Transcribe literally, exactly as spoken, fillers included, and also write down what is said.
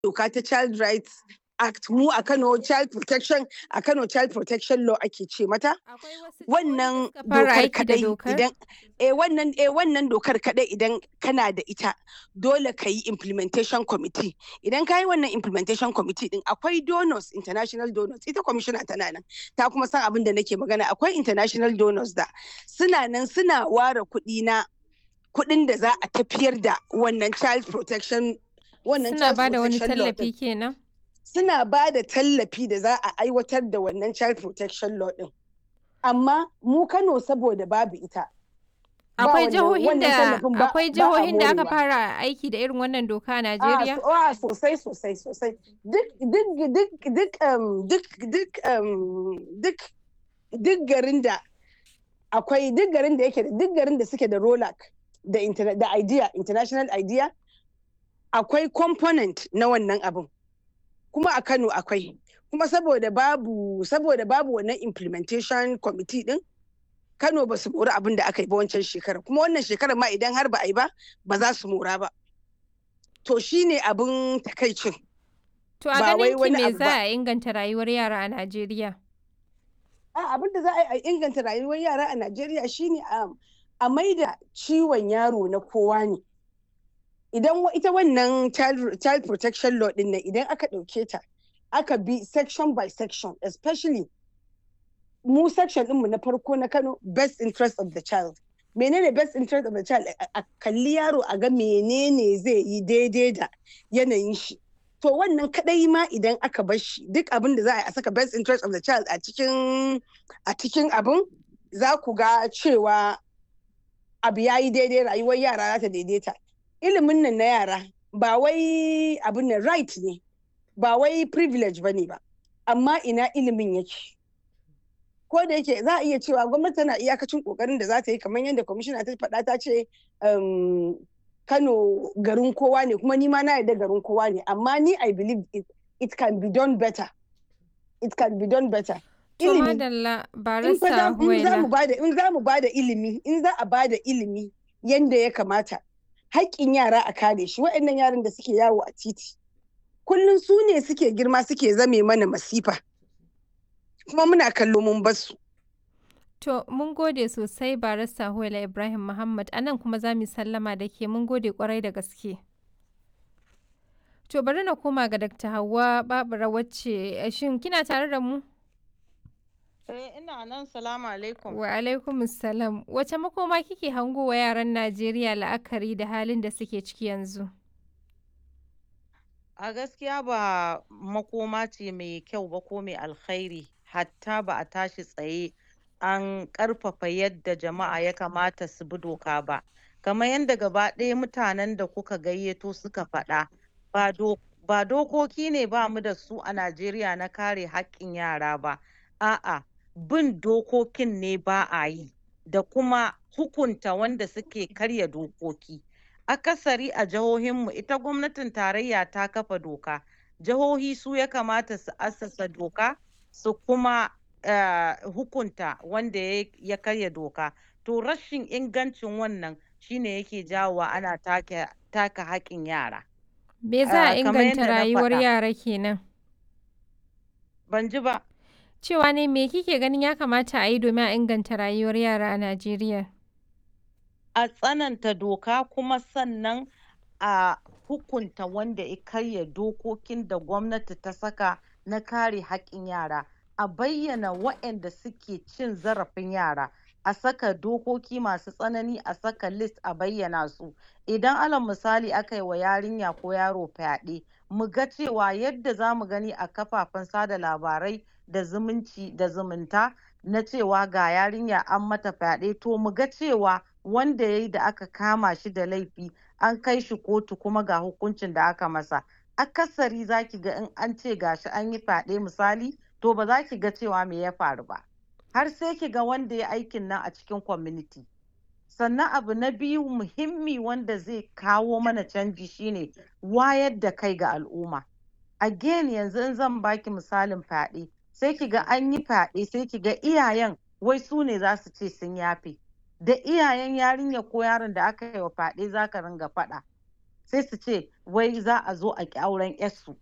doka ta Child Rights Act, mu a Kano Child Protection a Kano Child Protection Law ake ce mata. Akwai wasu jihohi da Wannan suka fara dokar aiki da kaɗai dokar? idan eh wannan eh wannan dokar kaɗai idan kana da ita dole ka yi implementation committee. Idan ka yi wannan implementation committee ɗin akwai donors, international donors, ita commissioner tana nan ta kuma san abin da nake magana. Akwai international donors da suna nan suna ware kuɗi na kuɗin da za a tafiyar da wannan child protection wannan Suna child ba da wani protection law ɗin. tallafi kenan? Suna ba da tallafi da za a aiwatar da wannan child protection law ɗin. Amma mu Kano saboda babu ita. Ba Akwai wannan jihohin wannan da tallafin ba akwai ba a jihohin da aka morewa. fara aiki da irin wannan doka a A Najeriya? so a sosai sosai sosai. Duk duk duk duk um duk duk um duk duk garin da akwai duk garin da yake duk garin da suke da ROLAC da interna da IDEA, International IDEA, akwai component na wannan abun. Kuma a Kano akwai. Kuma saboda babu saboda babu wannan implementation committee ɗin, Kano ba su mori abin da aka yi ba wancan shekarar. Kuma wannan shekarar ma idan har ba a yi ba, ba za su mora ba. To shi ne abin takaicin. To a Ba wai ganin ki wani me abu za ba. a inganta rayuwar yara a Najeriya? A abin da za a yi a inganta rayuwar yara a Najeriya shine a a maida ciwon yaro na kowa ne. Idan wa- ita wannan child, child protection law ɗin nan idan aka ɗauke ta aka bi section by section, especially mu section ɗinmu na farko na Kano, best interest of the child. Menene best interest of the child? A a kalli yaro a ga menene zai yi daidai da yanayin shi. To wannan kaɗai ma idan aka bar shi duk abin da za a yi a saka best interest of the child a cikin a cikin abin, za ku ga cewa abu ya yi daidai, rayuwar yara za ta daidaita. Ilimin nan na yara ba wai abin nan right ne, ba wai privilege ba ne ba, amma ina ilimin yake. Ko da yake za a iya cewa gwamnati tana iyakacin ƙoƙarin da za ta yi, kamar yadda kwamishina ta faɗa, ta ce um, Kano garin kowa ne, kuma ni ma na yarda garin kowa ne, amma ni I believe it, it can be done better. It can be done better. To Ilimi madalla in fa za barista in za mu Huwaila. bada in za mu bada ilimi in za a bada ilimi yanda ya kamata, haƙƙin yara a kare shi. Waɗannan yaran da suke yawo a titi kullum su ne suke girma suke zame mana masifa, kuma muna kallo mun bar su. To mun gode sosai barista Huwaila Ibrahim Muhammad, a nan kuma za mu yi sallama da ke, mun gode kwarai da gaske. To bari na koma ga Dakta Hauwa Babura wacce eh, shin kina tare da mu? Eh, ina nan, salamu alaikum. Wa alaikumus salam. Wace makoma kike hango wa yaran Najeriya la'akari da halin da suke ciki yanzu? A gaskiya ba makoma ce mai kyau ba ko mai alkhairi, hatta ba a tashi tsaye an ƙarfafa yadda jama'a ya kamata su bi doka ba. Kamar yadda gaba ɗaya mutanen da kuka gayyato suka faɗa, ba do ba dokoki ne ba mu da su a Najeriya na kare haƙƙin yara ba. A'a, bin dokokin ne ba a yi, da kuma hukunta wanda suke karya dokoki. Akasari a jihohinmu ita gwamnatin tarayya ta kafa doka, jihohi su ya kamata su assasa doka su kuma eh, hukunta wanda ya ya karya doka. To rashin ingancin wannan shine yake jawowa ana take taka haƙƙin yara. Me za a Eh, kamar inganta yadda na rayuwar faɗa, yara kenan? ban ji ba. Cewa ne me kike ganin ya kamata a yi domin a inganta rayuwar yara a Najeriya? A tsananta doka kuma sannan a hukunta wanda ya karya dokokin da gwamnati ta saka na kare haƙƙin yara. A bayyana waɗanda suke cin zarafin yara, a saka dokoki masu tsanani, a saka list a bayyana su. Idan alal misali aka yi wa yarinya ko yaro fyaɗe, mu ga cewa yadda za mu gani a kafafen sada labarai da zumunci da zumunta na cewa ga yarinya an mata fyaɗe, to mu ga cewa wanda ya yi da aka kama shi da laifi an kai shi kotu kuma ga hukuncin da aka masa. Akasari za ki ga in an ce gashi an yi fyaɗe misali, to ba za ki ga cewa me ya faru ba, har sai ki ga wanda ya aikin nan a cikin community. Sannan abu na biyu muhimmi wanda zai kawo mana canji shine wayar da kai ga al'umma. Again, yanzu in zan baki misalin fyaɗe, sai ki ga an yi fyaɗe sai ki ga iyayen wai su ne za su ce sun yafe, da iyayen yarinya ko yaron da aka yi wa fyaɗe za ka ringa faɗa. sai su ce wai za a zo a ƙi auren 'yarsu.